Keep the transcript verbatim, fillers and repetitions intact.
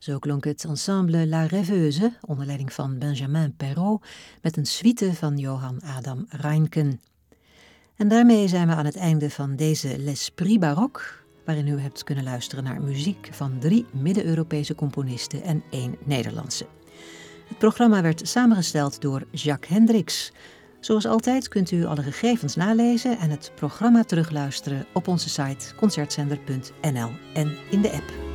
Zo klonk het ensemble La Rêveuse, onder leiding van Benjamin Perrault, met een suite van Johann Adam Reinken. En daarmee zijn we aan het einde van deze L'Esprit Baroque, waarin u hebt kunnen luisteren naar muziek van drie Midden-Europese componisten en één Nederlandse. Het programma werd samengesteld door Jacques Hendricks. Zoals altijd kunt u alle gegevens nalezen en het programma terugluisteren op onze site concertzender punt n l en in de app.